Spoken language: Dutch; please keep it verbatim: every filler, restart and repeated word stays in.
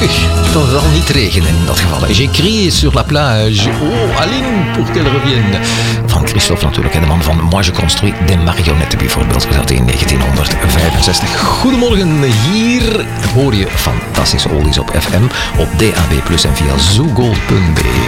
Gelukkig, dan zal het niet regenen in dat geval. J'ai crié sur la plage. Oh, Aline, pour qu'elle revienne. Van Christophe natuurlijk, en de man van Moi je construis des marionnettes bijvoorbeeld. Dat in negentienhonderdvijfenzestig. Goedemorgen, hier hoor je fantastische oldies op F M, op D A B plus, en via zoogold punt b e.